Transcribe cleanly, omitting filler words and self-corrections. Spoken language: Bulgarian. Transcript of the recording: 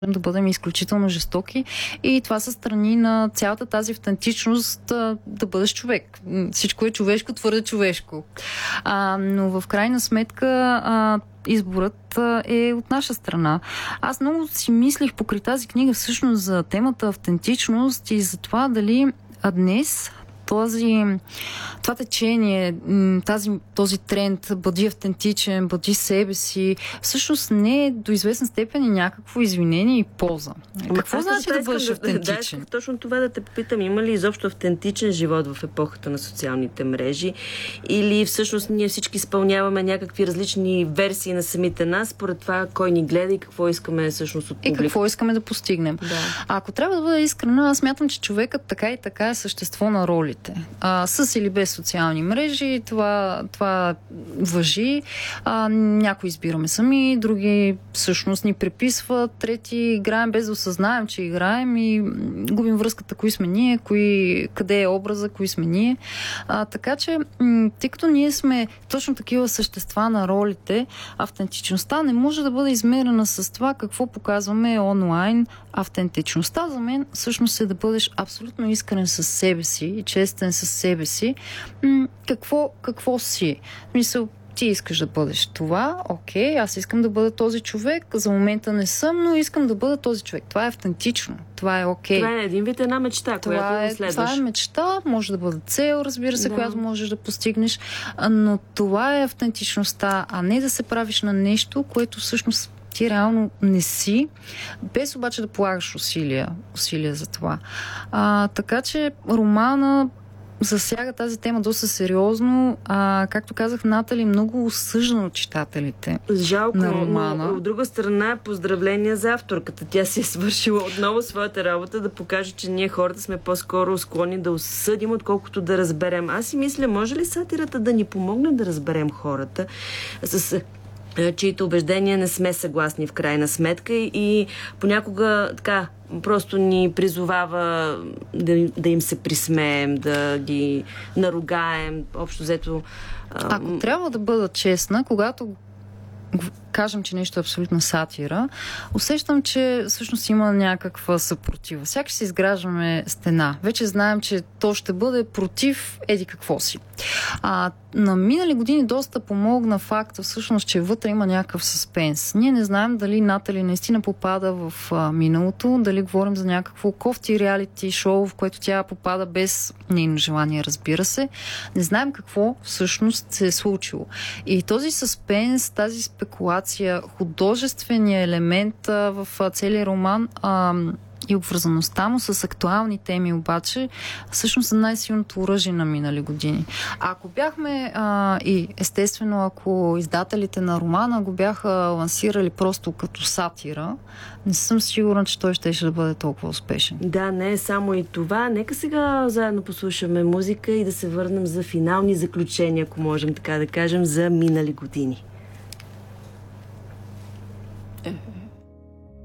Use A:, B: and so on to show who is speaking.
A: да бъдем изключително жестоки и това са страни на цялата тази автентичност да бъдеш човек. Всичко е човешко, твърде човешко. Но в крайна сметка изборът е от наша страна. Аз много си мислих покрай тази книга всъщност за темата автентичност и за това дали днес това течение, този тренд, бъди автентичен, бъди себе си, всъщност не е до известна степен и някакво извинение и полза. Какво значи да бъдеш автентичен?
B: Да, точно това да те попитам. Има ли изобщо автентичен живот в епохата на социалните мрежи? Или всъщност ние всички изпълняваме някакви различни версии на самите нас, според това кой ни гледа и какво искаме всъщност от публика?
A: И какво искаме да постигнем. Да. Ако трябва да бъда искрена, аз смятам, че човекът така и така е същество на ролите. С или без социални мрежи, това важи. Някои избираме сами, други всъщност ни приписват, трети играем без да осъзнаем, че играем и губим връзката, кои сме ние, къде е образа, кои сме ние. Така че, тъй като ние сме точно такива същества на ролите, автентичността не може да бъде измерена с това какво показваме онлайн. Автентичността за мен всъщност е да бъдеш абсолютно искрен със себе си и честен със себе си. Какво си? Мисля, ти искаш да бъдеш това, окей, аз искам да бъда този човек, за момента не съм, но искам да бъда този човек. Това е автентично, това е окей.
B: Това е един вид една мечта, която следваш.
A: Това е мечта, може да бъде цел, разбира се, която можеш да постигнеш, но това е автентичността, а не да се правиш на нещо, което всъщност ти реално не си, без обаче да полагаш усилия за това. Така че романа засяга тази тема доста сериозно. Както казах, Натали много осъждана от читателите.
B: Жалко,
A: на романа.
B: Но от друга страна, поздравления за авторката. Тя си е свършила отново своята работа да покаже, че ние хората сме по-скоро склонни да осъдим, отколкото да разберем. Аз си мисля, може ли сатирата да ни помогне да разберем хората с чието убеждения не сме съгласни в крайна сметка и понякога така просто ни призовава да им се присмеем, да ги наругаем, общо взето.
A: Ако трябва да бъда честна, когато кажем, че нещо е абсолютна сатира, усещам, че всъщност има някаква съпротива. Сякаш си изграждаме стена. Вече знаем, че то ще бъде против еди какво си. На минали години доста помогна факта всъщност, че вътре има някакъв съспенс. Ние не знаем дали Натали наистина попада в миналото, дали говорим за някакво кофти реалити шоу, в което тя попада без нейно желание, разбира се. Не знаем какво всъщност се е случило. И този съспенс, тази спекулация, художествения елемент в целия роман и обвързаността му с актуални теми обаче всъщност са най-силното оръжие на минали години. Ако бяхме и естествено, ако издателите на романа го бяха лансирали просто като сатира, не съм сигурна, че той щеше да бъде толкова успешен.
B: Да, не е само и това. Нека сега заедно послушаме музика и да се върнем за финални заключения, ако можем така да кажем, за минали години.